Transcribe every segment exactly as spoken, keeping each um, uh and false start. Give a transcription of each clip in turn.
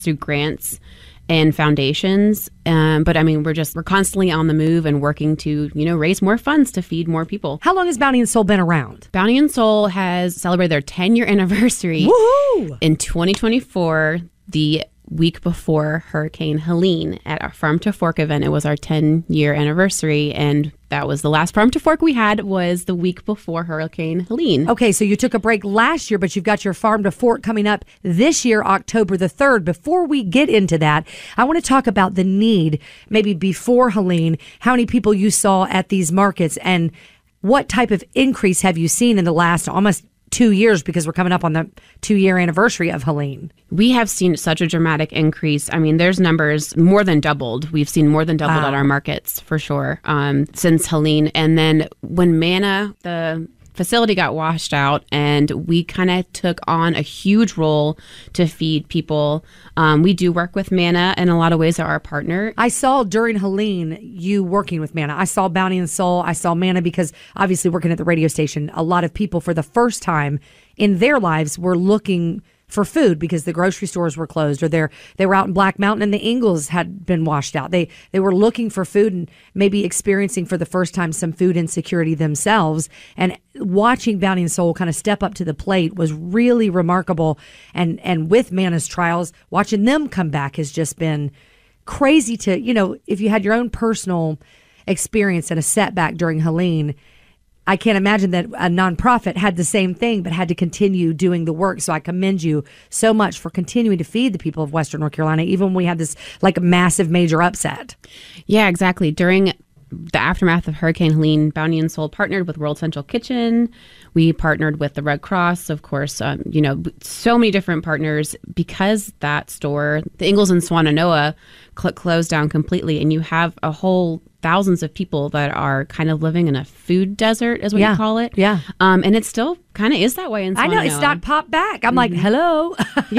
through grants and foundations. Um, but I mean, we're just, we're constantly on the move and working to, you know, raise more funds to feed more people. How long has Bounty and Soul been around? Bounty and Soul has celebrated their ten year anniversary Woohoo! in twenty twenty-four, the week before Hurricane Helene at our Farm to Fork event. It was our ten year anniversary, and that was the last Farm to Fork we had was the week before Hurricane Helene. Okay, so you took a break last year, but you've got your Farm to Fork coming up this year, October the third. Before we get into that, I want to talk about the need, maybe before Helene, how many people you saw at these markets, and what type of increase have you seen in the last almost two years, because we're coming up on the two-year anniversary of Helene. We have seen such a dramatic increase. I mean, there's numbers more than doubled. We've seen more than doubled Wow. at our markets for sure um, since Helene. And then when Manna, the facility got washed out, and we kind of took on a huge role to feed people. Um, we do work with Manna in a lot of ways. They're our partner. I saw during Helene you working with Manna. I saw Bounty and Soul. I saw Manna because obviously working at the radio station, a lot of people for the first time in their lives were looking for food because the grocery stores were closed, or they they were out in Black Mountain and the Ingalls had been washed out. They they were looking for food and maybe experiencing for the first time some food insecurity themselves. And watching Bounty and Soul kind of step up to the plate was really remarkable. And and with Manna's trials, watching them come back has just been crazy. To, you know, if you had your own personal experience and a setback during Helene, I can't imagine that a nonprofit had the same thing, but had to continue doing the work. So I commend you so much for continuing to feed the people of Western North Carolina, even when we had this like massive major upset. Yeah, exactly. During the aftermath of Hurricane Helene, Bounty and Soul partnered with World Central Kitchen. We partnered with the Red Cross, of course, um, you know, so many different partners, because that store, the Ingalls in Swannanoa, cl- closed down completely. And you have a whole thousands of people that are kind of living in a food desert, is what Yeah. you call it. Yeah. Um, and it still kind of is that way in I Swannanoa. know, it's not popped back. I'm like, hello.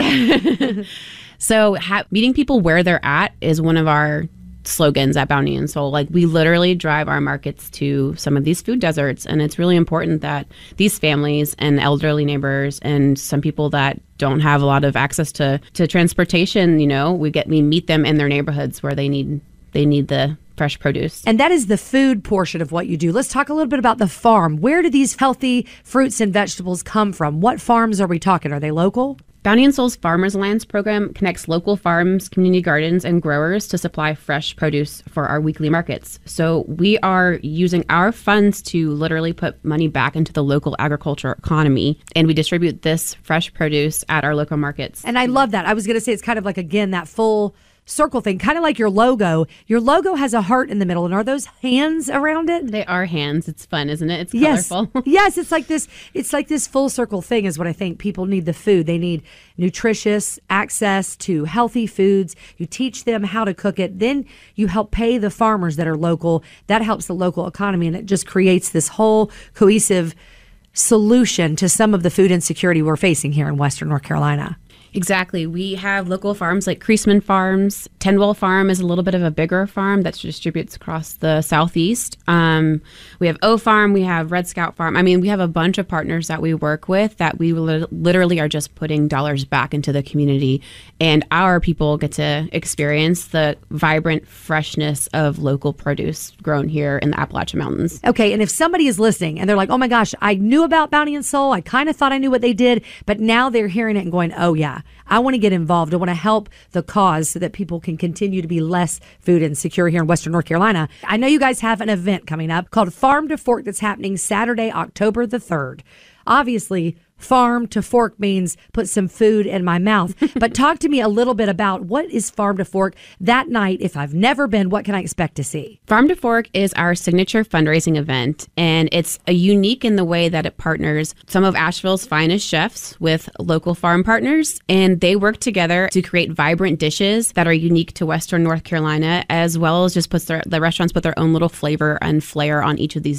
Yeah. So ha- meeting people where they're at is one of our slogans at Bounty and Soul. Like, we literally drive our markets to some of these food deserts, and it's really important that these families and elderly neighbors and some people that don't have a lot of access to to transportation, you know, we get we meet them in their neighborhoods where they need they need the fresh produce. And that is the food portion of what you do. Let's talk a little bit about the farm. Where do these healthy fruits and vegetables come from? What farms are we talking? Are they local? Bounty and Soul's Farmers Alliance program connects local farms, community gardens, and growers to supply fresh produce for our weekly markets. So we are using our funds to literally put money back into the local agriculture economy, and we distribute this fresh produce at our local markets. And I love that. I was going to say it's kind of like, again, that full circle thing, kind of like your logo. Your logo has a heart in the middle, and are those hands around it? They are hands. It's fun, isn't it? It's Yes. colorful. Yes, it's like this it's like this full circle thing is what I think people need. The food. They need nutritious access to healthy foods. You teach them how to cook it. Then you help pay the farmers that are local. That helps the local economy, and it just creates this whole cohesive solution to some of the food insecurity we're facing here in Western North Carolina. Exactly. We have local farms like Creasman Farms. Tenwell Farm is a little bit of a bigger farm that distributes across the southeast. Um, we have O Farm. We have Red Scout Farm. I mean, we have a bunch of partners that we work with that we li- literally are just putting dollars back into the community. And our people get to experience the vibrant freshness of local produce grown here in the Appalachian Mountains. Okay, and if somebody is listening and they're like, oh my gosh, I knew about Bounty and Soul. I kind of thought I knew what they did, but now they're hearing it and going, oh yeah, I want to get involved. I want to help the cause so that people can continue to be less food insecure here in Western North Carolina. I know you guys have an event coming up called Farm to Fork that's happening Saturday, October the third. Obviously, farm to fork means put some food in my mouth. But talk to me a little bit about what is Farm to Fork that night. If I've never been, what can I expect to see? Farm to Fork is our signature fundraising event, and it's a unique in the way that it partners some of Asheville's finest chefs with local farm partners, and they work together to create vibrant dishes that are unique to Western North Carolina, as well as just puts their, the restaurants put their own little flavor and flair on each of these